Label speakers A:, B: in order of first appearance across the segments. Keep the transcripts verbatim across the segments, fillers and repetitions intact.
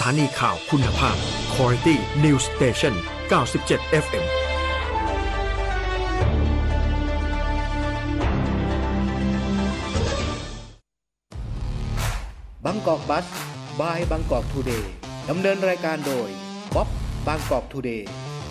A: ถานีข่าวคุณภาพ Quality News Station เก้าสิบเจ็ด เอฟ เอ็ม
B: บางกอกบัส บายบางกอกทูเดย์ดำเนินรายการโดยบ๊อบบางกอกทูเดย์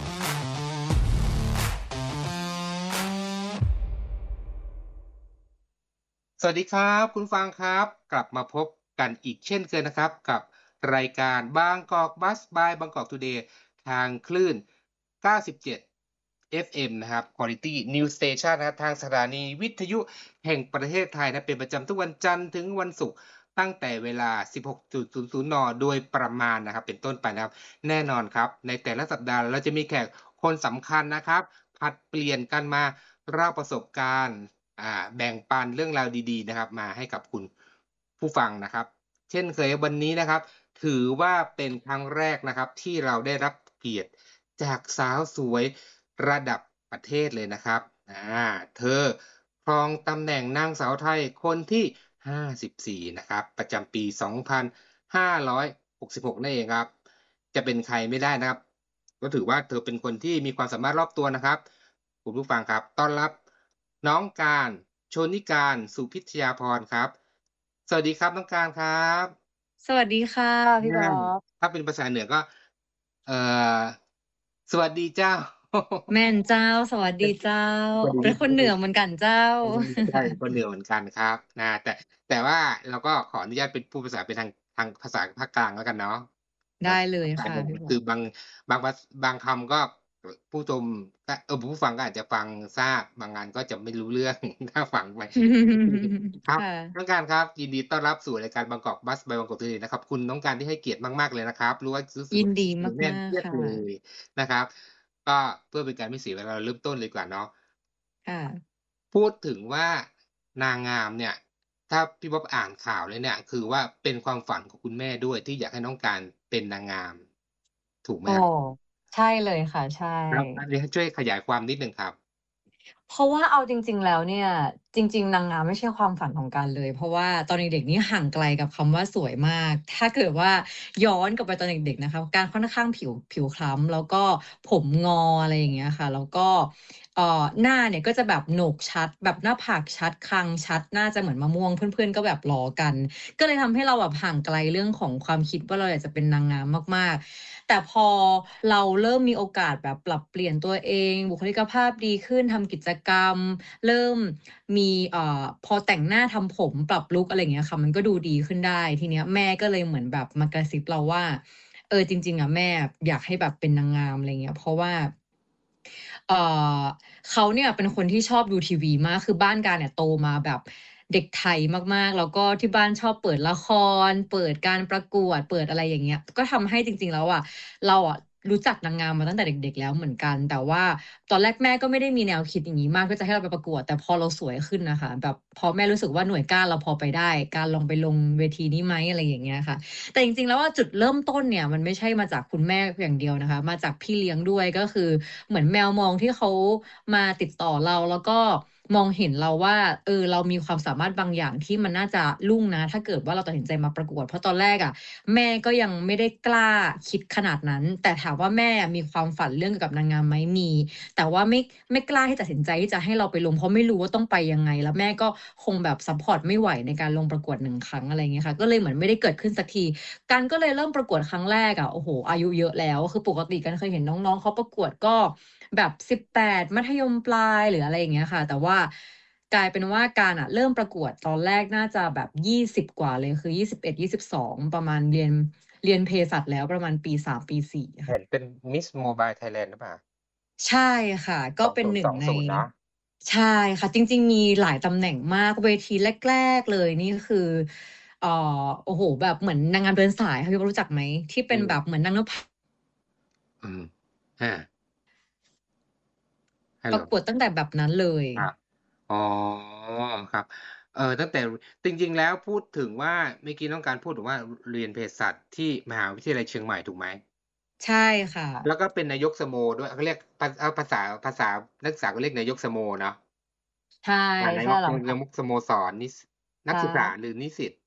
C: สวัสดีครับคุณฟังครับกลับมาพบกันอีกเช่นเคยนะครับกับรายการบางกอกบัสบายบางกอกทูเดย์ทางคลื่นเก้าสิบเจ็ด เอฟ เอ็ม นะครับ Quality News Station นะครับทางสถานีวิทยุแห่งประเทศไทยนะเป็นประจำทุกวันจันทร์ถึงวันศุกร์ตั้งแต่เวลา สิบหกนาฬิกา นโดยประมาณนะครับเป็นต้นไปนะครับแน่นอนครับในแต่ละสัปดาห์เราจะมีแขกคนสำคัญนะครับผลัดเปลี่ยนกันมาเล่าประสบการณ์อ่าแบ่งปันเรื่องราวดีๆนะครับมาให้กับคุณผู้ฟังนะครับเช่นเคยวันนี้นะครับถือว่าเป็นครั้งแรกนะครับที่เราได้รับเกียรติจากสาวสวยระดับประเทศเลยนะครับอ่าเธอครองตำแหน่งนางสาวไทยคนที่ห้าสิบสี่นะครับประจำปีสองพันห้าร้อยหกสิบหกนั่นเองครับจะเป็นใครไม่ได้นะครับก็ถือว่าเธอเป็นคนที่มีความสามารถรอบตัวนะครับคุณผู้ฟังครับต้อนรับน้องการชนิการสุพิทยาพรครับสวัสดีครับน้องการครับ
D: สวัสดีค่ะพี่บ๊อบ
C: ถ้าเป็นภาษาเหนือก็เอ่อสวัสดีเจ้า
D: แม่นเจ้าสวัสดีเจ้าเป็นคนเหนือเหมือนกันเจ้า
C: ใช่คนเหนือเหมือนกันครับนะแต่แต่ว่าเราก็ขออนุญาตเป็นผู้ภาษาเป็นทางทางภาษาภาคกลางแล้วกันเนาะ
D: ได้เลยค่ะพี่บ๊อบ
C: คือบางบางบางคำก็ผู้ชมเออผู้ฟังก็อาจจะฟังทราบบางงานก็จะไม่รู้เรื่องถ้าฟังไปครับน้องการครับยินดีต้อนรับสู่รายการบางกอกบัสบายบางกอกทูเดย์นะครับคุณน้องการที่ให้เกียรติมากๆเลยนะครับรู้ว่ารู้สึก
D: ยินดีมาก
C: แน่น
D: ๆ
C: เอียด
D: ค่ะ
C: เลยนะครับก็เพื่อเป็นการไม่เสียเวลาเราเริ่มต้นเลยดีกว่าเนาะ
D: ค่ะ
C: พูดถึงว่านางงามเนี่ยถ้าพี่บ๊อบอ่านข่าวเลยเนี่ยคือว่าเป็นความฝันของคุณแม่ด้วยที่อยากให้น้องการเป็นนางงามถูกไหมค
D: อ๋อ
C: รับ
D: ใช่เลยค่ะใช่
C: ครับอันนี้ช่วยขยายความนิดหนึ่งครับ
D: เพราะว่าเอาจริงๆแล้วเนี่ยจริงๆนางงามไม่ใช่ความฝันของการเลยเพราะว่าตอนเด็กๆนี่ห่างไกลกับคำว่าสวยมากถ้าเกิดว่าย้อนกลับไปตอนเด็กๆนะคะการค่อนข้างผิวผิวคล้ำแล้วก็ผมงออะไรอย่างเงี้ยค่ะแล้วก็เอ่อหน้าเนี่ยก็จะแบบโหนกชัดแบบหน้าผากชัดคางชัดน่าจะเหมือนมะม่วงเพื่อนๆก็แบบล้อกันก็เลยทำให้เราแบบห่างไกลเรื่องของความคิดว่าเราอยากจะเป็นนางงามมากๆแต่พอเราเริ่มมีโอกาสแบบปรับเปลี่ยนตัวเองบุคลิกภาพดีขึ้นทำกิจกรรมเริ่มมีเอ่อพอแต่งหน้าทำผมปรับลุกอะไรอย่างเงี้ยค่ะมันก็ดูดีขึ้นได้ทีเนี้ยแม่ก็เลยเหมือนแบบมากระซิบเราว่าเออจริงๆอะแม่อยากให้แบบเป็นนางงามอะไรเงี้ยเพราะว่าเอ่อเขาเนี่ยเป็นคนที่ชอบดูทีวีมากคือบ้านการเนี่ยโตมาแบบเด็กไทยมากๆแล้วก็ที่บ้านชอบเปิดละครเปิดการประกวดเปิดอะไรอย่างเงี้ยก็ทำให้จริงๆแล้วอะเราอะรู้จักนางงามมาตั้งแต่เด็กๆแล้วเหมือนกันแต่ว่าตอนแรกแม่ก็ไม่ได้มีแนวคิดอย่างงี้มากก็จะให้เราไปประกวดแต่พอเราสวยขึ้นน่ะค่ะแบบพอแม่รู้สึกว่าหน่วยก้านเราพอไปได้การลองไปลงเวทีนี้ไหมอะไรอย่างเงี้ยค่ะแต่จริงๆแล้วอะจุดเริ่มต้นเนี่ยมันไม่ใช่มาจากคุณแม่อย่างเดียวนะคะมาจากพี่เลี้ยงด้วยก็คือเหมือนแมวมองที่เขามาติดต่อเราแล้วก็มองเห็นเราว่าเออเรามีความสามารถบางอย่างที่มันน่าจะรุ่งนะถ้าเกิดว่าเราตัดสินใจมาประกวดเพราะตอนแรกอะแม่ก็ยังไม่ได้กล้าคิดขนาดนั้นแต่ถามว่าแม่มีความฝันเรื่องเกี่ยวกับนางงามไหมมีแต่ว่าไม่ไม่กล้าที่ตัดสินใจที่จะให้เราไปลงเพราะไม่รู้ว่าต้องไปยังไงแล้วแม่ก็คงแบบซัปพอร์ตไม่ไหวในการลงประกวดหนึ่งครั้งอะไรอย่างเงี้ยค่ะก็เลยเหมือนไม่ได้เกิดขึ้นสักทีกันก็เลยเริ่มประกวดครั้งแรกอะโอ้โฮอายุเยอะแล้วคือปกติกันเคยเห็นน้องๆเขาประกวดก็แบบสิบแปดมัธยมปลายหรืออะไรอย่างเงี้ยค่ะแต่ว่ากลายเป็นว่าการอะเริ่มประกวดตอนแรกน่าจะแบบยี่สิบกว่าเลยคือยี่สิบเอ็ด ยี่สิบสองประมาณเรียนเรียนเภสัชแล้วประมาณปีสามปีสี่
C: เห็
D: ค่ะ
C: นเป็น Miss Mobile Thailand หรือเปล่า
D: ใช่ค่ะก็เป็นหนึ่งใน
C: สองพันยี่สิบเนาะ
D: ใช่ค่ะจริงๆมีหลายตำแหน่งมากเวทีแรกๆเลยนี่คือเอ่อโอ้โฮแบบเหมือนนางงามเดินสายค่ะพี่ว่ารู้จักไหมที่เป็นแบบเหมือนนางนพ
C: อืมอาฮัลโหล
D: ประกวดตั้งแต่แบบนั้นเลย
C: ครับอ๋อครับเอ่อตั้งแต่จริงๆแล้วพูดถึงว่าเมื่อกี้น้องการพูดถึงว่าเรียนเภสัชที่มหาวิทยาลัยเชียงใหม่ถูกไหม
D: ใช่ค่ะ
C: แล้วก็เป็นนายกสโมด้วยเขาเรียกภาเอาภาษาภาษานักศึกษาก็เรียกนายกสโมเนาะ
D: ใช่
C: อ่านายก
D: ใช่แล้ว
C: นาย
D: ค่ะ
C: กสโมสรนิสนั
D: ใช่
C: กศึกษาหรือนิสิต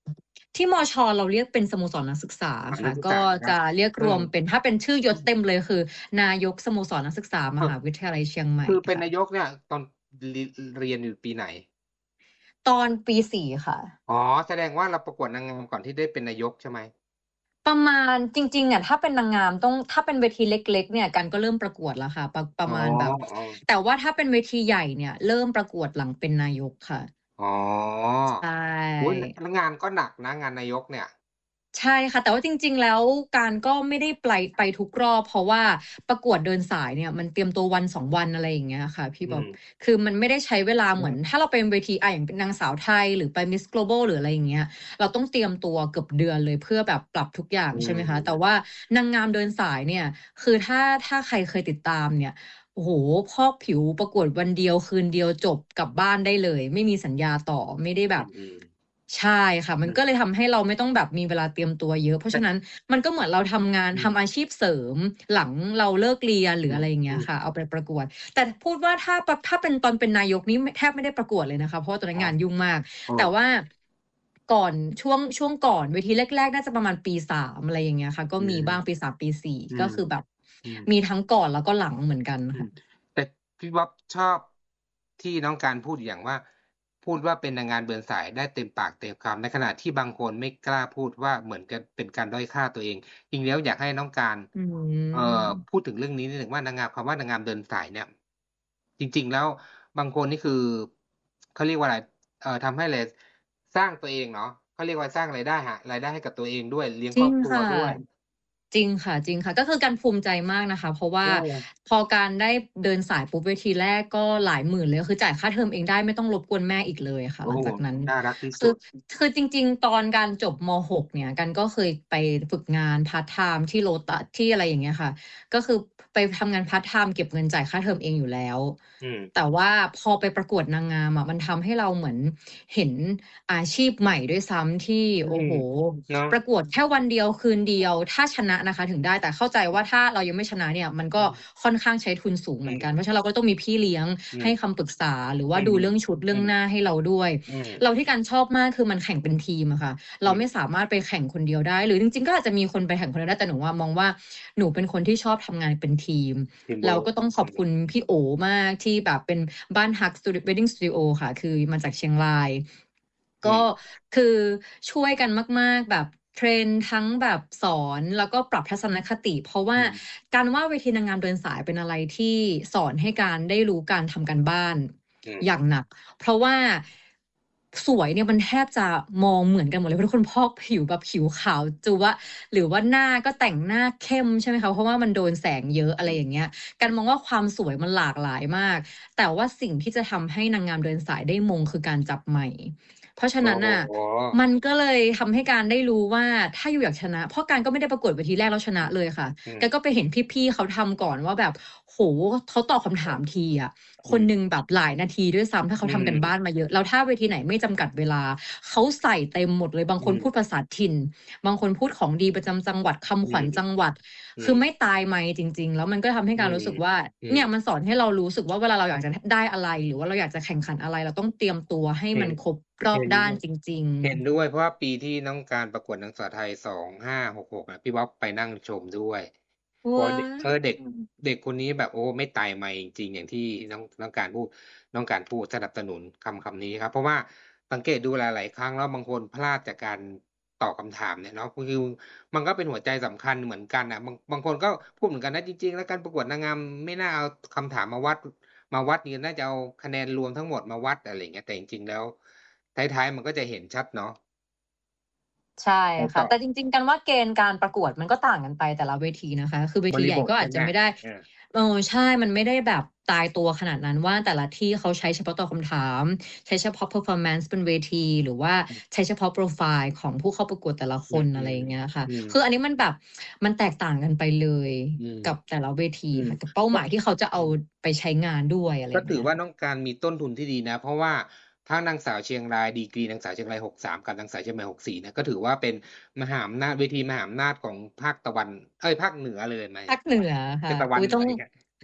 D: ที่มชเราเรียกเป็นสโมสรนักศึกษา
C: อ๋อนั
D: ค่ะ
C: กศึก
D: ก็
C: ษานะครั
D: จะ
C: บ
D: เรียก
C: อื
D: รว
C: ม
D: มเป็น ถ้าเป็นชื่อย
C: อื
D: ศเต็มเลย คือนายกสโมสรนักศึกษาม
C: อ้า
D: หาวิทยาลัยเชียงใหม่
C: คือเป็น
D: ค่ะ
C: นายกเนี่ย ตอน ร เรียนอยู่ปีไหน?
D: ตอนปี สี่ ค่ะ
C: อ๋อ แสดงว่าเราประกวดนางงามก่อนที่ได้เป็นนายกใช่ไหม?
D: ประมาณ จริง ๆ อะ ถ้าเป็นนางงามต้อง ถ้าเป็นเวทีเล็ก ๆ เนี่ย กันก็เริ่มประกวดแล้วค่ะ ประ ปร
C: อ๋
D: ะ
C: อ
D: มาณแบบ
C: อ๋อ
D: แต่ว่าถ้าเป็นเวทีใหญ่เนี่ย เริ่มประกวดหลังเป็นนายกค่ะ
C: อ๋อ
D: ใช
C: อุ๊ย
D: ่
C: แล้วงานก็หนักนะ งานนายกเนี่ย
D: ใช่ค่ะ แต่ว่าจริง ๆ แล้วการก็ไม่ได้ไป ไปทุกรอบ เพราะว่าประกวดเดินสายเนี่ยมันเตรียมตัววัน สอง วัน อะไรอย่างเงี้ยค่ะพี่
C: อื
D: บ๊อบ
C: ม
D: คือมันไม่ได้ใช้เวลา
C: อ
D: เหมือน
C: ืม
D: ถ้าเราเป็นเวที อะ อย่างเป็นนางสาวไทย หรือไป Miss Global หรืออะไรอย่างเงี้ย เราต้องเตรียมตัวเกือบเดือนเลย เพื่อแบบปรับทุกอย่าง
C: อื
D: ใช่ไหมคะ แต่
C: ม
D: ว่านางงามเดินสายเนี่ย คือถ้า ถ้าใครเคยติดตามเนี่ย โอ้โฮ พอกผิวประกวดวันเดียว คืนเดียวจบกลับบ้านได้เลย ไม่มีสัญญาต่อ ไม่ได้แบ
C: อื
D: บ
C: ม ๆ
D: ใช่ค่ะ
C: อ
D: มืัน
C: ม
D: ก็เลยทำให้เราไม่ต้องแบบมีเวลาเตรียมตัวเยอะ เพรา
C: แ
D: ะ
C: ต
D: ฉ
C: ่
D: ะนั้นมันก็เหมือนเราทำงาน
C: อืม
D: ทำอาชีพเสริมหลังเราเลิกเรียน ห
C: อ
D: รืืออะไรอย่างเงี้ย
C: ม
D: ค่ะ
C: ๆ
D: เอาไปประกวด แต่พูดว่าถ้า ป ถ้าเป็นตอนเป็นนายกนี่ ไม่ แทบไม่ได้ประกวดเลยนะคะ เพราะว่าตอนนั้
C: อ๋อ
D: นงานยุ่งมาก
C: เออ
D: แต่ว่าก่อน ช่วง ช่วงก่อนเวทีแรก ๆ น่าจะประมาณปี สาม อะไรอย่างเงี้ยค่ะ ก็
C: อืม
D: มีบ้างปี สาม ปี สี่
C: อืม
D: ก็คือแบบ
C: อืม
D: มีทั้งก่อนแล้วก็หลังเหมือนกันค่
C: อืม
D: ะ
C: แต่พี่บ๊อบชอบที่น้องการพูดอย่างว่า พูดว่าเป็นนางงามเดินสายได้เต็มปากเต็มคำ ในขณะที่บางคนไม่กล้าพูดว่า เหมือนกับเป็นการด้อยค่าตัวเอง จริง ๆ แล้วอยากให้น้องการ
D: อื
C: เอ่อ
D: ม
C: พูดถึงเรื่องนี้นิดหนึ่งว่า นางงาม คำว่านางงามเดินสายเนี่ย จริง ๆ แล้วบางคนนี่คือ เขาเรียกว่าอะไร เอ่อ ทำให้ไร สร้างตัวเองเนาะ เขาเรียกว่าสร้างรายได้ หารายได้ให้กับตัวเองด้วย เลี้ยง
D: จร
C: คริอบครั
D: งค
C: ว่
D: ะ
C: ด้วย
D: จริงค่ะ ๆ ก็คือการภูมิใจมากนะคะ เพราะว่า
C: เออ
D: พอการได้เดินสายปุ๊บ เวทีแรกก็หลายหมื่นเลย คือจ่ายค่าเทอมเองได้ ไม่ต้องรบกวนแม่อีกเลยค่ะ
C: โอ
D: หล้ัง
C: โฮ
D: จากนั้น
C: น่ารักที่
D: ค
C: สืุ
D: อ
C: ด
D: คือจริง ๆ ตอนการจบ ม. หก เนี่ย กันก็เคยไปฝึกงานพาร์ตไทม์ที่ Lotus ที่อะไรอย่างเงี้ยค่ะ ก็คือไปทำงานพาร์ตไทม์เก็บเงินจ่ายค่าเทอมเองอยู่แล้ว
C: อืม
D: แต่ว่าพอไปประกวดนางงามอะ มันทำให้เราเหมือนเห็นอาชีพใหม่ด้วยซ้ำที่
C: อื
D: โอ้โ
C: ม
D: ฮ
C: เนาะ
D: ประกวดแค่วันเดียว คืนเดียว ถ้าชนะนะคะถึงได้ แต่เข้าใจว่าถ้าเรายังไม่ชนะเนี่ย มัน
C: อ
D: ก็
C: ืม
D: ค่อนข้างใช้ทุนสูง
C: อ
D: เหมือนกั
C: ืม
D: น เพราะฉะนั้นเราก็ต้องมีพี่เลี้ยง
C: อืม
D: ให้คำปรึกษา หรือว่
C: อื
D: าดู
C: ม
D: เรื่องชุด เรื่
C: อืม
D: องหน้าให้เราด้วย
C: อืม
D: แล้วที่กันชอบมากคือมันแข่งเป็นทีมอะค่ะ เ
C: อ
D: รา
C: ื
D: ไม่
C: ม
D: สามารถไปแข่งคนเดียวได้ หรือจริง ๆ ก็อาจจะมีคนไปแข่งคนเดียวได้ แต่หนูอะมองว่า หนูเป็นคนที่ชอบทำงานเป็นทีม
C: ทีมเ
D: แ
C: ว
D: ลิ้ว
C: ร์ก อ
D: ก็ต้องขอืบค
C: ม
D: ุณพี่โอมากที่แบบเป็นบ้านฮัก สตูดิ Wedding Studio ค่ะ คือมาจากเชียงราย
C: อื
D: ก็
C: ม
D: คือช่วยกันมาก ๆ แบบเทรนทั้งแบบสอน แล้วก็ปรับทัศนคติ เพราะว่
C: อ
D: า
C: ืม
D: กันว่าเวทีนางงามเดินสายเป็นอะไรที่สอนให้การได้รู้การทำการบ้าน
C: อืม
D: อย่างหนัก เพราะว่าสวยเนี่ยมันแทบจะมองเหมือนกันหมดเลย เพราะทุกคนพอกผิวแบบผิวขาวจั๊วะ หรือว่าหน้าก็แต่งหน้าเข้ม ใช่ไหมคะ เพราะว่ามันโดนแสงเยอะ อะไรอย่างเงี้ย กันมองว่าความสวยมันหลากหลายมาก แต่ว่าสิ่งที่จะทำให้นางงามเดินสายได้มงคือการจับไมค์ เพราะฉะ
C: โอ้
D: นั้นน่ะ
C: โฮ
D: มันก็เลยทำให้การได้รู้ว่า ถ้ายูอยากชนะ เพราะการก็ไม่ได้ประกวดเวทีแรกแล้วชนะเลยค่ะ
C: อืม
D: กันก็ไปเห็นพี่ ๆ เขาทำก่อนว่าแบบ โอ้โฮ เขาตอบคำถามทีอะ
C: อืม
D: คนหนึ่งแบบหลายนาทีด้วยซ้ำ ถ้าเข
C: อื
D: าทำการบ้า
C: ม
D: นมาเยอะ แล้วถ้าเวทีไหนไม่จำกัดเวลา เขาใส่เต็มหมดเลย บาง
C: อื
D: คนพู
C: ม
D: ดภาษาถิ่น บางคนพูดของดีประจำจังหวัด ค
C: อื
D: ำขวัญ
C: ม
D: จังหวัด
C: อืม
D: คือไม่ตายไมค์จริง ๆ แล้วมันก็ทำให้
C: อืม
D: การรู้สึกว่า
C: อื
D: เนี่ย
C: ม
D: มันสอนให้เรารู้สึกว่า เวลาเราอยากจะ ท ได้อะไร หรือว่าเราอยากจะแข่งขันอะไร เราต้องเตรียมตัวให้
C: เห็น
D: มันครบรอ
C: เ
D: บ
C: ห็นด
D: ด้าน้
C: วย
D: จริง
C: เห็น
D: ๆ
C: ด้วย เพราะว่าปีที่น้องการประกวดนางสาวไทย สองห้าหกหก อะ พี่บ๊อบไปนั่งชมด้วย
D: ว
C: พอ้
D: า
C: เดะ เออ เด็ก
D: ว!
C: เด็กคนนี้แบบ โอ้ ไม่ตายไมค์จริง ๆ อย่างที่น้อง น้องการพูด น้องการพูด สนับสนุนคำคำนี้ครับ เพราะว่าสังเกตดูหลาย ๆ ครั้งแล้วบางคนพลาดจากการตอบคำถามเนี่ยเนาะ คือมันก็เป็นหัวใจสำคัญเหมือนกันน่ะ บาง บางคนก็พูดเหมือนกันนะ จริง ๆ แล้วการประกวดนางงามไม่น่าเอาคำถามมาวัด มาวัดนี่ น่าจะเอาคะแนนรวมทั้งหมดมาวัด อะไรอย่างเงี้ย แต่จริง ๆ แล้วท้าย ๆ มันก็จะเห็นชัดเนาะ
D: ใช่
C: แล้ว
D: ค
C: ต่
D: ะ
C: อ
D: แต่จริง ๆ กันว่าเกณฑ์การประกวดมันก็ต่างกันไปแต่ละเวทีนะคะ คือเวทีใหญ
C: บริ่บทใช
D: ก็อา
C: ่
D: จ
C: ไ
D: จ
C: หม?
D: ะไม่ได้
C: เออ
D: เออ ใช่ มันไม่ได้แบบตายตัวขนาดนั้นว่า แต่ละที่เขาใช้เฉพาะตอบคำถาม ใช้เฉพาะ Performance บนเวที หรือว่า
C: อืม
D: ใช้เฉพาะโพรไฟล์ของผู้เข้าประกวดแต่ละค
C: อื
D: น อะไรอย่างเงี้ยค่ะ
C: อ ๆ ๆ
D: คืออันนี้มันแบบ มันแตกต่างกันไปเลย
C: อืม
D: กับแต่ละเวที
C: อืม
D: ค่ะ กับเป้า
C: ก
D: หม็ายที่เขาจะเ
C: อ
D: อืา
C: ม
D: ไปใช้งานด้วย อะไร
C: ก
D: อ็ย่าง
C: ถ
D: เง
C: ื
D: ี้
C: อ
D: ย
C: ว่า
D: ค่ะ
C: น้องการมีต้นทุนที่ดีนะ เพราะว่าทั้งนางสาวเชียงราย ดีกรีนางสาวเชียงราย หกสาม กับนางสาวเชียงใหม่ หกสี่ เนี่ย ก็ถือว่าเป็นมหาอำนาจ เวทีมหาอำนาจของภาคตะวัน เอ๊ย ภาคเหนือเลยไหม?
D: ภาคเหนือค
C: เป่็
D: ะ
C: นตะว
D: อัุ๊ย
C: นเหน
D: ตื้อง
C: ออีกอะ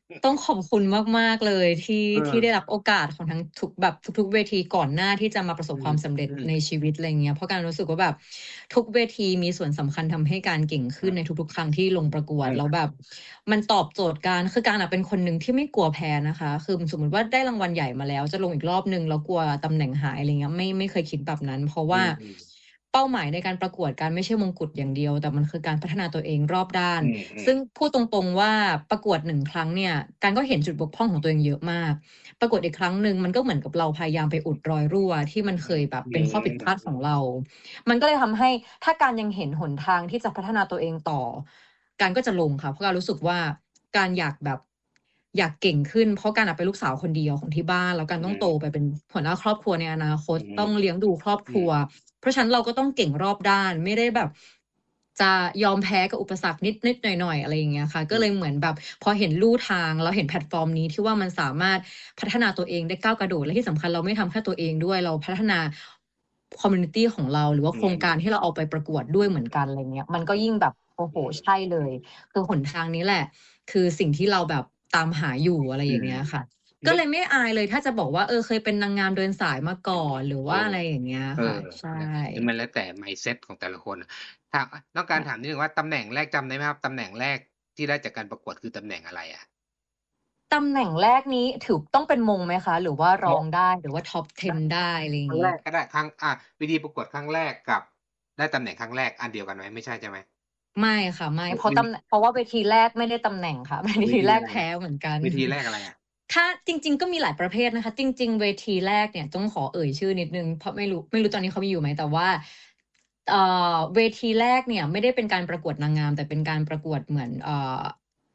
D: ต้องขอบคุณมาก ๆ เลยที่
C: เ
D: ที่ได้
C: ออ
D: รับโอกาสของทั้งทุกแบบทุก ๆ เวทีก่อนหน้าที่จะมาประส
C: อื
D: บความสำเร็จ
C: ม
D: ในชีวิต อะไรอย่างเงี้ย เพราะการรู้สึกว่าแบบทุกเวทีมีส่วนสำคัญทำให้การเก่งข
C: อื
D: ึ้น
C: ม
D: ในทุก ๆ ครั้งที่ลงประกว
C: อ
D: ด
C: ื
D: แล้ว
C: ม
D: แบบมันตอบโจทย์การ คือการอะเป็นคนหนึ่งที่ไม่กลัวแพ้นะคะ คือสมมุติว่าได้รางวัลใหญ่มาแล้วจะลงอีกรอบหนึ่งแล้วกลัวตำแหน่งหาย อะไรเงี้ย ไม่ ไม่เคยคิดแบบนั้น เพราะ
C: อ
D: ว่า
C: ืม ๆ
D: เป้าหมายในการประกวดการไม่ใช่มงกุฎอย่างเดียว แต่มันคือการพัฒนาตัวเองรอบด้าน
C: อื
D: ซึ
C: ม
D: ่ง
C: ๆ
D: พูดตรง ๆ ว่าประกวด หนึ่ง ครั้งเนี่ย การก็เห็นจุดบกพร่องของตัวเองเยอะมาก ประกวดอีกครั้งหนึ่งมันก็เหมือนกับเราพยายามไปอุดรอยรั่วที่มันเคยแบบ
C: อื
D: เป็นข้อผิดพลาดของ
C: ม
D: เรา มันก็เลยทำให้ถ้าการยังเห็นหนทางที่จะพัฒนาตัวเองต่อ การก็จะลงค่ะ เพราะการรู้สึกว่าการอยากแบบ อยากเก่งขึ้น เพราะการอะเป็นลูกสาวคนเดียวของที่บ้าน แล้วการ
C: อื
D: ต้องโต
C: ม
D: ไปเป็นหัวหน้าครอบครัวในอนาคต
C: อือฮึ
D: ต้องเลี้ยงดูครอบ
C: อ
D: คืรัว
C: ม
D: เพราะฉะนั้นเราก็ต้องเก่งรอบด้าน ไม่ได้แบบจะยอมแพ้กับอุปสรรคนิด ๆ หน่อย ๆ อะไรอย่างเงี้ยค่ะ
C: อ
D: ก็
C: ืม
D: เลยเหมือนแบบพอเห็นลู่ทาง แล้วเห็นแพลตฟอร์มนี้ที่ว่ามันสามารถพัฒนาตัวเองได้ก้าวกระโดด และที่สำคัญเราไม่ทำแค่ตัวเองด้วย เราพัฒนา คอมมิวนิตี ของเรา หรือว่า
C: อื
D: โครงการ
C: ม
D: ที่เราเอาไปประกวดด้วยเหมือนกัน อะไรเงี้ย มันก็ยิ่งแบบ โอ้โฮ
C: อืม
D: ใช่เลย คือหนทางนี้แหละ คือสิ่งที่เราแบบตามหาอยู่ อะไร
C: อื
D: อย่างเ
C: ม
D: งี้ยค่ะ
C: ไ
D: ก็
C: ม่
D: เลยไม่อายเลยถ้าจะบอกว่า เออ เคยเป็นนางงามเดินสายมาก่อน หรือ
C: เ
D: ว
C: อ่
D: า
C: อ
D: อะไรอย่างเงี้ย
C: เอ
D: ค่ะ
C: อ
D: ใช่
C: นะ คือมันแล้วแต่ mindset ของแต่ละคน ถาม ต้องกา
D: ค
C: ร่
D: ะ
C: ถามนิดหนึ่งว่าตำแหน่งแรกจำได้ไหมครับ ตำแหน่งแรกที่ได้จากการประกวดคือตำแหน่งอะไรอะ?
D: ตำแหน่งแรกนี้ถือต้องเป็นมงไหมคะ หรือว่าร
C: ม
D: องได้ หรือว่า Top
C: ได้
D: 10 ได้ อะไรอย่
C: ค
D: า
C: รั
D: ง้
C: ง
D: ง
C: แรี้ ? กก็ได้ ครั้ง อ่า เวทีประกวดครั้งแรกกับได้ตำแหน่งครั้งแรกอันเดียวกันไหม? ไม่ใช่ใช่ไหม?
D: ไม่ค่ะ ไม่
C: ไม่
D: เพรา
C: ไ
D: ะ
C: ม่มี
D: ตำแหน่ง เพราะว่าเวทีแรกไม่ได้ตำแหน่งค่ะ เว
C: เว
D: ที
C: ที
D: แรกแพ
C: แรกอะไร?
D: ้เหมือนกัน
C: เวทีแรกอะไรอะ?
D: ถ้า จริง ๆ ก็มีหลายประเภทนะคะ จริง ๆ เวทีแรกเนี่ยต้องขอเอ่ยชื่อนิดหนึ่ง เพราะไม่รู้ ไม่รู้ตอนนี้เขามีอยู่ไหม แต่ว่า เอ่อ เวทีแรกเนี่ยไม่ได้เป็นการประกวดนางงาม แต่เป็นการประกวดเหมือน เอ่อ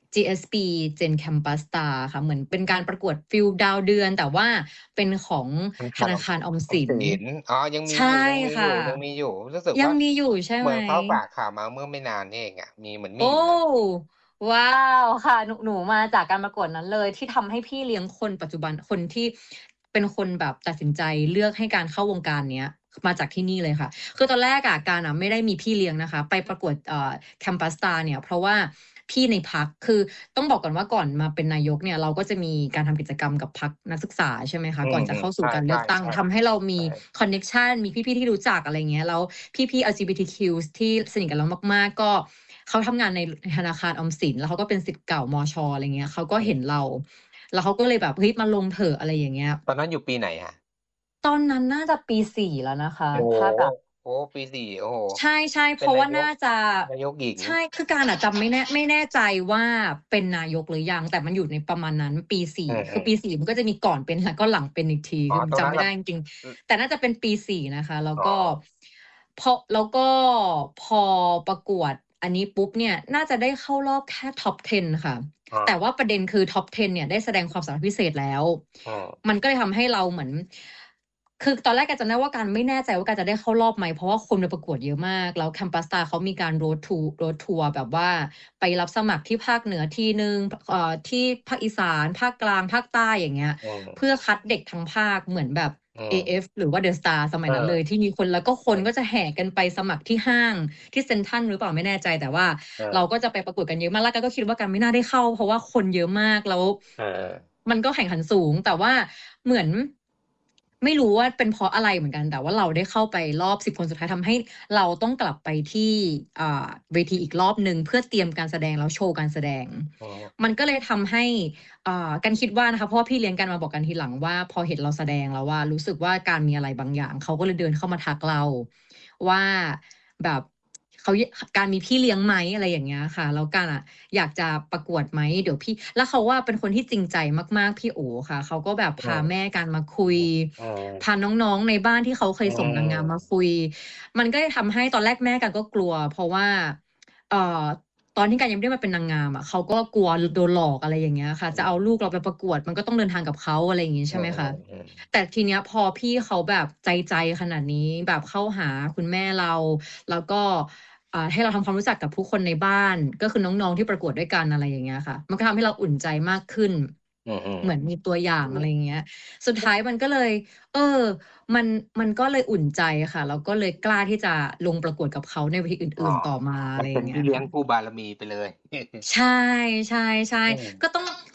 D: GSP Gen Campus Star ค่ะ เหมือนเป็นการประกวดฟีลดาวเดือน แต่ว่าเป็นของธนาคารออม
C: ออ
D: ส
C: มิ
D: น
C: สิน อ๋อ ยังมี
D: ใช
C: อยู่
D: ่
C: ยังมี
D: ค
C: อ่ยู่
D: ะ
C: ยังมีอยู่ รู้สึก
D: ย
C: วั่า
D: งมีอยู่ใช่
C: เห
D: ไ
C: ม
D: หืม?
C: อนเขาฝากข่าวมาเมื่อไม่นานนี่เองอะ มี เหมือน
D: โ
C: ม
D: อี้!
C: อยู่นะ
D: ว้าว ค่ะ หนู หนูมาจากการประกวดนั้นเลย ที่ทำให้พี่เลี้ยงคนปัจจุบัน คนที่เป็นคนแบบตัดสินใจเลือกให้การเข้าวงการเนี้ย มาจากที่นี่เลยค่ะ คือตอนแรกอะการอะไม่ได้มีพี่เลี้ยงนะคะ ไปประกวด เอ่อ Campus Star เนี่ย เพราะว่าพี่ในพรรค คือต้องบอกก่อนว่าก่อนมาเป็นนายกเนี่ย เราก็จะมีการทำกิจกรรมกับพรรคนักศึกษา ใช่ไหมค
C: อื
D: ะ ก่อนจะ
C: ม
D: เข้าส
C: ๆ ใ
D: ู่การเลือกตั้ง
C: ช่
D: ทำให้เรา
C: ๆ ๆ
D: ม
C: ใชี่
D: คอนเน็กชัน มีพี่ ๆ ที่รู้จัก อะไรอย่างเงี้ย แล้วพี่ ๆ LGBTQ ที่สนิทกับเรามาก ๆ ก็เขาทำงานในธนาคารออมสิน แล้วเขาก็เป็นศิษย์เก่าม. ช. อะไรอย่างเงี้ย เขาก็
C: อืม
D: เห็นเรา แล้วเขาก็เลยแบบ เฮ้ย มาลงเถอะ อะไรอย่างเงี้ย
C: ตอนนั้นอยู่ปีไหนอะ?
D: ตอนนั้นน่าจะปี สี่ แล้วนะคะ
C: โอ้โฮ
D: ถ้าแบบ
C: โอ้โฮ ปี สี่ โอ้โฮ
D: ใช่ ๆ
C: เ
D: เ
C: ป
D: พ็ร
C: น
D: าะ
C: น
D: ว
C: า
D: ่าน่
C: ยก
D: าจะ
C: นายกหญิง
D: ใช่ คือการอะจำไม่แน่ ไม่แน่ใจว่าเป็นนายกหรือยัง แต่มันอยู่ในประมาณนั้น ปี สี่
C: อื
D: คือ
C: อ
D: ป
C: ๆ
D: ี สี่ มันก็จะมีก่อนเป็น แล้วก็หลังเป็นอีกที
C: อ๋อ
D: คือจ
C: ตรงนั
D: ำ
C: ้
D: ไ
C: น
D: ม่
C: น่
D: ได
C: ะ
D: ้จริง
C: อือ
D: ๆ แต่น่าจะเป็นปี สี่ นะคะ แล้ว
C: อ๋
D: ก็
C: อ
D: พอ แล้วก็พอประกวดอันนี้ปุ๊บเนี่ย น่าจะได้เข้ารอบแค่ Top 10 ค่ะ
C: อ๋อ
D: แต่ว่าประเด็นคือ Top 10 เนี่ยได้แสดงความสามารถพิเศษแล้ว
C: อืม
D: มันก็เลยทำให้เราเหมือน คือตอนแรกการจำได้ว่าการไม่แน่ใจว่าการจะได้เข้ารอบไหม เพราะว่าคนไปประกวดเยอะมาก แล้ว Campus Star เขามีการ Road to Road Tour แบบว่าไปรับสมัครที่ภาคเหนือทีหนึ่ง พ เอ่อ ที่ภาคอีสาน ภาคกลาง ภาคใต้ อย่างเงี้ย
C: อื
D: เ
C: ม
D: พื่อคัดเด็กทั้งภาค เหมือนแบบ
C: อืม
D: AF หรือว่า The Star สมั
C: เออ
D: ยนั้นเลย ที่มีคน แล้วก็
C: เ
D: ค
C: ออ
D: นก็จะแห่กันไปสมัครที่ห้าง ที่เซ็นทรัลหรือเปล่าไม่แน่ใจ แต่ว่า
C: เ
D: เรา
C: ออ
D: ก็จะไปประกวดกันเยอะมาก แล้วการก็คิดว่าการไม่น่าได้เข้า เพราะว่าคนเยอะมาก แล้ว
C: เออ
D: มันก็แข่งขันสูง แต่ว่าเหมือน ไม่รู้ว่าเป็นเพราะอะไรเหมือนกัน แต่ว่าเราได้เข้าไปรอบ สิบ คนสุดท้าย ทำให้เราต้องกลับไปที่ อ่า เวทีอีกรอบหนึ่ง เพื่อเตรียมการแสดง แล้วโชว์การแสดง
C: อ๋อ
D: มันก็เลยทำให้ อ่า การคิดว่านะคะ เพราะว่าพี่เลี้ยงการมาบอกกันทีหลังว่า พอเห็นเราแสดงแล้วอะ รู้สึกว่าการมีอะไรบางอย่าง เขาก็เลยเดินเข้ามาทักเราว่าแบบ เขา ย "การมีพี่เลี้ยงไหม?" อะไรอย่างเงี้ยค่ะ แล้วการอะอยากจะประกวดไหม เดี๋ยวพี่ แล้วเขาอะเป็นคนที่จริงใจมาก ๆ พี่โอ๋ค่ะ เขาก็แบบ
C: อื
D: พา
C: ม
D: แม่การมาคุย
C: อื
D: พ
C: ม
D: าน้อง ๆ ในบ้านที่เขาเค
C: อื
D: ยส่งนางงามมา
C: ม
D: คุย มันก็เลยทำให้ตอนแรกแม่การก็กลัว เพราะว่า เอ่อ ตอนที่การยังไม่ได้มาเป็นนางงามอะ เขาก็กลัว ล โดนหลอก อะไรอย่างเงี้ยค่ะ
C: อื
D: จะเอา
C: ม
D: ลูกเราไปประกวด มันก็ต้องเดินทางกับเขา อะไรอย่างงี้
C: อ
D: ใ
C: ื
D: ช่ไหมคะ
C: อ ๆ ๆ
D: แต่ทีเนี้ยพอพี่เขาแบบใจ ๆ ขนาดนี้ แบบเข้าหาคุณแม่เรา แล้วก็ อ่า ให้เราทำความรู้จักกับทุกคนในบ้าน ก็คือน้อง ๆ ที่ประกวดด้วยกัน อะไรอย่างเงี้ยค่ะ มันก็ทำให้เราอุ่นใจมากขึ้น
C: อือ
D: เหมือนมีตัวอย่า
C: ๆ
D: ง
C: อื
D: อะไร
C: ม
D: อย่างเงี้ย สุดท้ายมันก็เลย เออ มัน มันก็เลยอุ่นใจค่ะ แล้วก็เลยกล้าที่จะลงประกวดกับเขาในเวทีอ
C: อ๋อ
D: ื่น ๆ ต่อมา
C: ม
D: อะ
C: ั
D: ไร
C: นเ
D: อ
C: ป
D: ย่
C: ็
D: างเง
C: นพี
D: ้
C: ่
D: ย
C: เลี้
D: ค
C: ย่ง
D: ะ
C: คู่บารมีไปเลย
D: ใช่ ๆ
C: อื
D: ๆ
C: ม
D: ก็ต้อง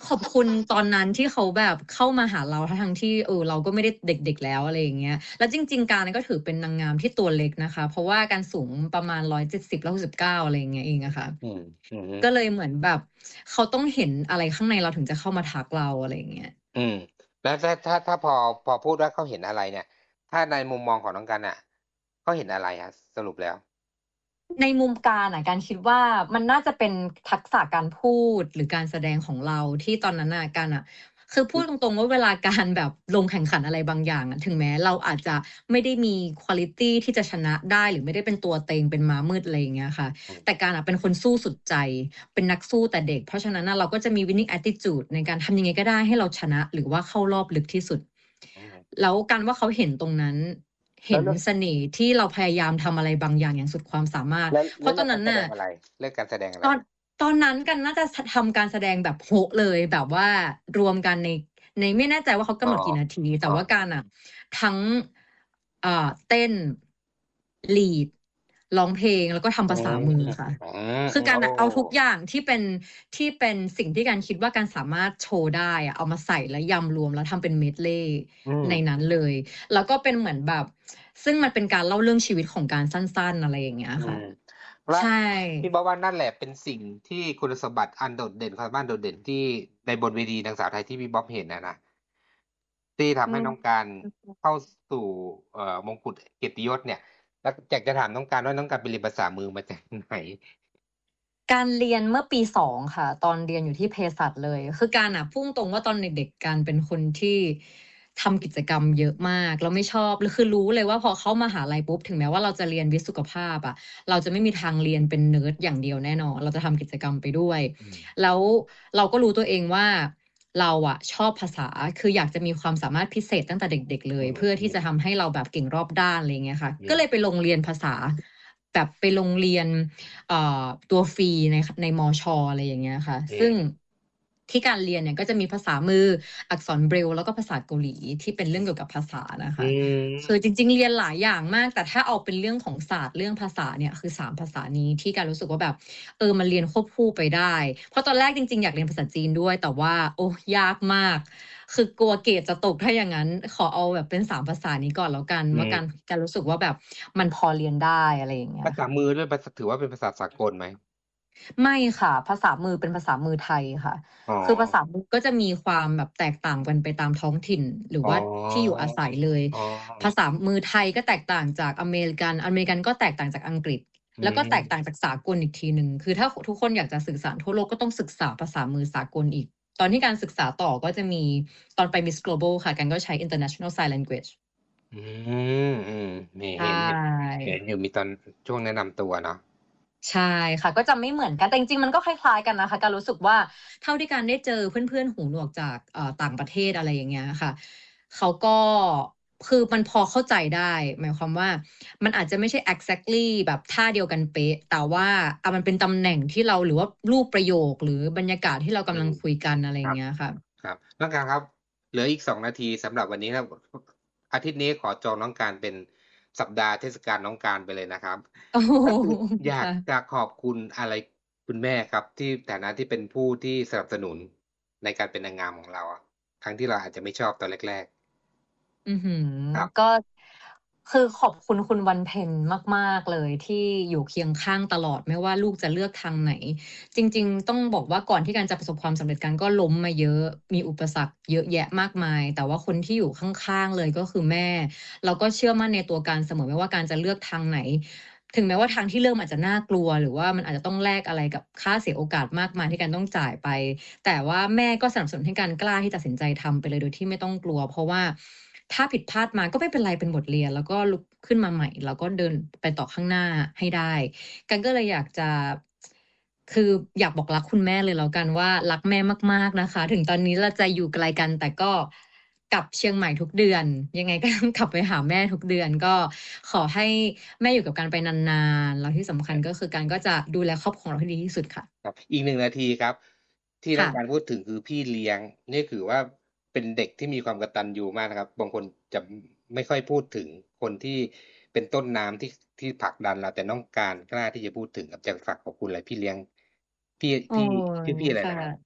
D: ขอบคุณตอนนั้นที่เขาแบบเข้ามาหาเราทั้งๆที่เออเราก็ไม่ได้เด็กๆแล้วอะไรอย่างเงี้ยแล้วจริงๆการก็ถือเป็นนางงามที่ตัวเล็กนะคะ เพราะว่าการสูงประมาณหนึ่งร้อยเจ็ดสิบ หนึ่งร้อยหกสิบเก้าอะไรอย่างเงี้ยเองอะค่ะ
C: อืมอืม
D: ก็เลยเหมือนแบบเขาต้องเห็นอะไรข้างในเราถึงจะเข้ามาทักเราอะไรอย่างเงี้ย
C: อืมแล้วถ้าถ้าถ้าพอพอพูดว่าเขาเห็นอะไรเนี่ย ถ้าในมุมมองของน้องกันอ่ะเขาเห็นอะไรครับสรุปแล้ว
D: ในมุมการอะการคิดว่ามันน่าจะเป็นทักษะการพูดหรือการแสดงของเราที่ตอนนั้นน่ะการอะคือพูดตรงๆว่าเวลาการแบบลงแข่งขันอะไรบางอย่างอะถึงแม้เราอาจจะไม่ได้มีควอลิตีที่จะชนะได้หรือไม่ได้เป็นตัวเต็งเป็นม้ามืดอะไรอย่างเงี้ยค่ะ
C: อืม
D: แต่การอะเป็นคนสู้สุดใจเป็นนักสู้แต่เด็กเพราะฉะนั้นน่ะเราก็จะมี winning attitude ในการทำยังไงก็ได้ให้เราชนะหรือว่าเข้ารอบลึกที่สุด
C: อืม
D: แล้วการว่าเขาเห็นตรงนั้น เห็น
C: แล้วเรื่อง
D: เสน่ห์ที่เราพยายามทำอะไรบางอย่างอย่างสุดความสามารถ
C: แล้ว
D: เพราะต
C: แล้วเรื่องการ
D: อนนั้นน่ะ
C: แสดงอะไรเรื่องการแสดงอะไร
D: ตอนตอนนั้นกันน่าจะทำการแสดงแบบโฮะเลยแบบว่ารวมกันในในไม่แน่ใจว่าเขา
C: อ๋
D: กำ
C: อ
D: หนดกี่นาทีแต่
C: อ๋อ
D: ว่าการอะทั้งอ่าเต้น ลีด ร้องเพลงแล้วก็
C: อื
D: ทำภาษามือ
C: ม
D: ค่ะ
C: อืม
D: คือการ
C: โอ้
D: อะเอาทุกอย่างที่เป็นที่เป็นสิ่งที่การคิดว่าการสามารถโชว์ได้อะเอามาใส่แล้วยำรวมแล้วทำเป็น medley
C: อืม
D: ในนั้นเลยแล้วก็เป็นเหมือนแบบซึ่งมันเป็นการเล่าเรื่องชีวิตของการสั้นๆอะไรอย่างเงี้ย
C: อื
D: ค่ะ
C: มแล้ว
D: ใช่
C: พี่บอกว่านั่นแหละเป็นสิ่งที่คุณสมบัติอันโดดเด่นความสามารถโดดเด่นที่ในบนเวทีนางสาวไทยที่พี่บ๊อบเห็นนะนะที่ทำ
D: อื
C: ให้น้องการ
D: ม
C: เข้าสู่เอ่อมงกุฎเกียรติยศเนี่ยแล้วอยากจะถามน้องการว่าน้องการไปเรียนภาษามือมาจากไหน
D: การเรียนเมื่อปีสองค่ะตอนเรียนอยู่ที่เภสัชเลยคือการอะพูดตรงว่าตอนเด็กๆการเป็นคนที่ทำกิจกรรมเยอะมากแล้วไม่ชอบแล้วคือรู้เลยว่าพอเข้ามหาลัยปุ๊บถึงแม้ว่าเราจะเรียนวิทย์สุขภาพอะเราจะไม่มีทางเรียนเป็นเนิร์ดอย่างเดียวแน่นอนเราจะทำกิจกรรมไปด้วย
C: อืม
D: แล้วเราก็รู้ตัวเองว่าเราอะชอบภาษาคืออยากจะมีความสามารถพิเศษตั้งแต่เด็กๆเล
C: อื
D: ยเพื่อ
C: มอืม
D: ที่จะทำให้เราแบบเก่งรอบด้านอะไรอย่างเงี้ยค่ะ
C: อืม
D: ก็เลยไปลงเรียนภาษาแบบไปลงเรียน เอ่อตัวฟรีในในมชอะไรอย่างเงี้ยค่ะซึ่ง
C: อืม
D: ที่การเรียนเนี่ยก็จะมีภาษามืออักษรเบรลแล้วก็ภาษาเกาหลีที่เป็นเรื่องเกี่ยวกับภาษานะ
C: อื
D: คะคือ
C: ม
D: จริงๆเรียนหลายอย่างมากแต่ถ้าเอาเป็นเรื่องของศาสตร์เรื่องภาษาเนี่ยคือสามภาษานี้ที่การรู้สึกว่าแบบเออมันเรียนควบคู่ไปได้เพราะตอนแรกจริงๆอยากเรียนภาษาจีนด้วยแต่ว่าโอ้ยากมากคือกลัวเกรดจะตกถ้าอย่างงั้นขอเอาแบบเป็นสามภาษานี้ก่อนแล้วกัน
C: อื
D: ว่าการ
C: ม
D: การรู้สึกว่าแบบมันพอเรียนได้อะไรอย่างเงี้ย
C: ภาษา
D: ค่ะ
C: มือด้วยภาษาถือว่าเป็นภาษาสากลไหม
D: ไม่ค่ะภาษามือเป็นภาษามือไทยค่ะ
C: อ๋อ
D: คือภาษามือก็จะมีความแบบแตกต่างกันไปตามท้องถิ่นหรือ
C: อ๋อ
D: ว่าที่อยู่อาศัยเลย
C: อ๋อ
D: ภาษามือไทยก็แตกต่างจากอเมริกันอเมริกันก็แตกต่างจากอังกฤษ
C: อื
D: แล้วก็แตกต่าง
C: ม
D: จากสากลอีกทีหนึ่งคือถ้าทุกคนอยากจะสื่อสารทั่วโลกก็ต้องศึกษาภาษามือสากลอีกตอนที่การศึกษาต่อก็จะมีตอนไป Miss Global ค่ะกันก็ใช้ International Sign Language
C: อืมอืมนี่
D: ใช
C: เห็นเห็น่เห็นอยู่มีตอนช่วงแนะนำตัวเนาะ
D: ใช่ค่ะก็จะไม่เหมือนกันแต่จริงๆมันก็คล้ายๆกันนะคะการรู้สึกว่าเท่าที่การได้เจอเพื่อนๆหูหนวกจากเอ่อต่างประเทศอะไรอย่างเงี้ยค่ะเขาก็คือมันพอเข้าใจได้หมายความว่ามันอาจจะไม่ใช่ exactly แบบท่าเดียวกันเป๊ะแต่ว่าอ่ามันเป็นตำแหน่งที่เราหรือว่ารูปประโยคหรือบรรยากาศที่เรา
C: อื
D: กำลัง
C: ม
D: คุยกันอะไร
C: ครับ
D: อย่างเงี้ยค่ะ
C: ครับน้องการครับเหลืออีกสองนาทีสำหรับวันนี้ครับอาทิตย์นี้ขอจองน้องการเป็นสัปดาห์เทศกาลน้องการไปเลยนะครับ
D: โอ้โฮ
C: ก็คืออยาก
D: ค่ะ
C: จะขอบคุณอะไรคุณแม่ครับที่ฐานะที่เป็นผู้ที่สนับสนุนในการเป็นนางงามของเราอะทั้งที่เราอาจจะไม่ชอบตอนแรก
D: อือหือ
C: ๆครับ
D: ก็คือขอบคุณคุณวันเพ็ญมากๆเลยที่อยู่เคียงข้างตลอดไม่ว่าลูกจะเลือกทางไหนจริงๆต้องบอกว่าก่อนที่การจะประสบความสำเร็จกันก็ล้มมาเยอะมีอุปสรรคเยอะแยะมากมายแต่ว่าคนที่อยู่ข้างๆเลยก็คือแม่เราก็เชื่อมั่นในตัวการเสมอไม่ว่าการจะเลือกทางไหนถึงแม้ว่าทางที่เลือกมันอาจจะน่ากลัวหรือว่ามันอาจจะต้องแลกอะไรกับค่าเสียโอกาสมากมายที่การต้องจ่ายไป แต่ว่าแม่ก็สนับสนุนให้การกล้าที่ตัดสินใจทำไปเลยโดยที่ไม่ต้องกลัวเพราะว่าถ้าผิดพลาดมาก็ไม่เป็นไรเป็นบทเรียนแล้วก็ลุกขึ้นมาใหม่แล้วก็เดินไปต่อข้างหน้าให้ได้กันก็เลยอยากจะคืออยากบอกรักคุณแม่เลยแล้วกันว่ารักแม่มากๆนะคะถึงตอนนี้เราจะอยู่ไกลกันแต่ก็กลับเชียงใหม่ทุกเดือนยังไงก็ต้องกลับไปหาแม่ทุกเดือนก็ขอให้แม่อยู่กับกันไปนานๆแล้วที่สำคัญก็คือกันก็จะดูแลครอบครัวเราให้ดีที่สุดค่ะ
C: ครับอีกหนึ่งนาทีครับที่ต้อง
D: ค่ะ
C: การพูดถึงคือพี่เลี้ยงนี่ถือว่าเป็นเด็กที่มีความกตัญญูมากนะครับบางคนจะไม่ค่อยพูดถึงคนที่เป็นต้นน้ำที่ที่ผลักดันเราแต่น้องการกล้าที่จะพูดถึงครับอยากฝากขอบคุณอะไรพี่เลี้ยงพี่
D: โอ้
C: พี่ชื่อพี่อะไร
D: ค่ะ
C: นะครับ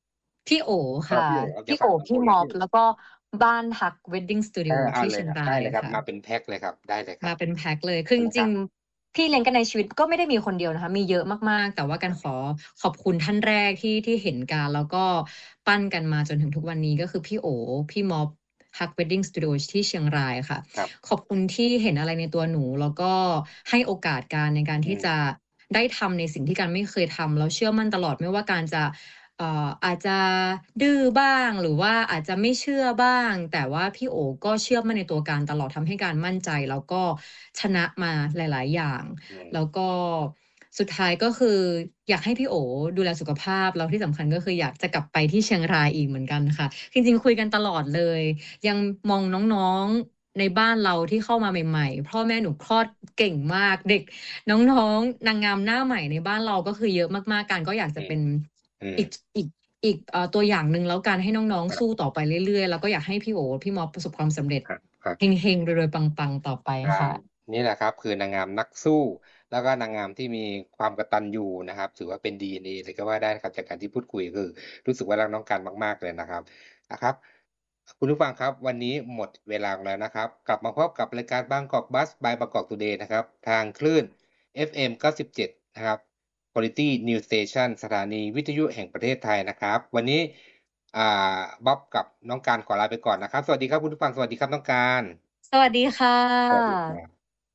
D: พี่โอ
C: อ๋อ
D: ค่ะ
C: พี่โอ โอเค
D: พี่
C: ฝา
D: โอ
C: ก
D: พี่
C: โอ
D: ม็อบ
C: พี่
D: แล้วก็บ้านฮัก Wedding สตูดิ
C: เอ
D: โอ
C: อ เอา
D: ที่
C: เล
D: เชี
C: ย
D: ยง
C: ครับ
D: รา
C: ได้
D: ย
C: เลยครับ
D: ค่ะ
C: มาเป็นแพ็กเลยครับ ได้เลยครั
D: มา
C: บ
D: เป็นแพ็กเลย คือ
C: ขอบคุณครั
D: จริง
C: บ
D: ๆ พี่เลี้ยงกันในชีวิตก็ไม่ได้มีคนเดียวนะคะ มีเยอะมาก ๆ แต่ว่ากันขอขอบคุณท่านแรกที่ ที่เห็นกัน แล้วก็ปั้นกันมาจนถึงทุกวันนี้ ก็คือพี่โอ พี่ม็อบ ฮัก Wedding สตูดิโอ ที่เชียงรายค่ะ
C: ครับ
D: ขอบคุณที่เห็นอะไรในตัวหนู แล้วก็ให้โอกาสกันในการ
C: อื
D: ที่จะ
C: ม
D: ได้ทำในสิ่งที่กันไม่เคยทำ แล้วเชื่อมั่นตลอดไม่ว่าการจะ เอ่อ อาจจะดื้อบ้าง หรือว่าอาจจะไม่เชื่อบ้าง แต่ว่าพี่โอก็เชื่อมั่นในตัวกันตลอด ทำให้การมั่นใจ แล้วก็ชนะมาหลาย ๆ อย่าง
C: อืม
D: แล้วก็สุดท้ายก็คืออยากให้พี่โอดูแลสุขภาพ แล้วที่สำคัญก็คืออยากจะกลับไปที่เชียงรายอีกเหมือนกันค่ะ จริง ๆ คุยกันตลอดเลย ยังมองน้อง ๆ ในบ้านเราที่เข้ามาใหม่ ๆ พ่อแม่หนูคลอดเก่งมาก เด็ก น้อง ๆ นางงามหน้าใหม่ในบ้านเราก็คือเยอะมาก ๆ กันก็อยาก
C: อ
D: จะ
C: ื
D: เป็
C: ม
D: น
C: อืม
D: อีก อีก อีก เอ่อ ตัวอย่างหนึ่งแล้วกัน ให้น้อง
C: คร
D: ๆ
C: ั
D: ส
C: บ
D: ู้ต่อไปเรื่อย ๆ แล้วก็อยากให้พี่โอ พี่ม็อบประสบความสำเร็จ
C: ครับ ครับ
D: เฮง ๆ รวย ๆ ปัง ๆ ต่อไป
C: ครั
D: ค่
C: บ
D: ะ
C: นี่แหละครับ คือนางงามนักสู้ แล้วก็นางงามที่มีความกตัญญูนะครับ ถือว่าเป็น ดี เอ็น เอ เลยก็ว่าได้นะครับ จากการที่พูดคุย คือรู้สึกว่ารักน้องกันมาก ๆ เลยนะครับ นะครับ คุณผู้ฟังครับ วันนี้หมดเวลาลงแล้วนะครับ กลับมาพบกับรายการบางกอกบัส by บางกอกทูเดย์นะครับ ทางคลื่น เอฟ เอ็ม เก้าสิบเจ็ด นะครับ Quality News Station สถานีวิทยุแห่งประเทศไทยนะครับ วันนี้ อ่า บ๊อบกับน้องการขอลาไปก่อนนะครับ สวัสดีครับคุณผู้ฟัง สวัสดีครับน้องการ
D: สวัสดีค่
C: สวัสดีครั
D: ะ
C: บ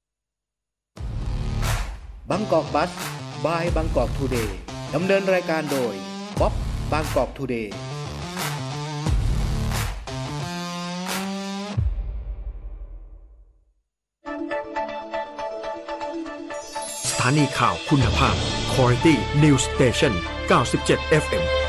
B: บางกอกบัส บาย บางกอกทูเดย์ดำเนินรายการโดยบ๊อบบางกอกทูเดย์
A: สถานีข่าวคุณภาพ Quality News Station เก้าสิบเจ็ด เอฟ เอ็ม